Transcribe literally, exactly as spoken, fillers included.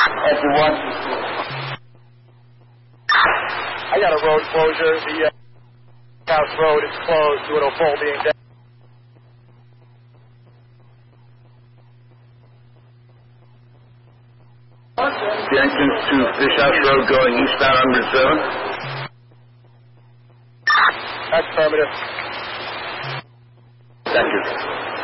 Everyone. I got a road closure. The uh, house road is closed due to a pole being down. The entrance to Fish House Road going eastbound on Route seven. That's affirmative. Thank you.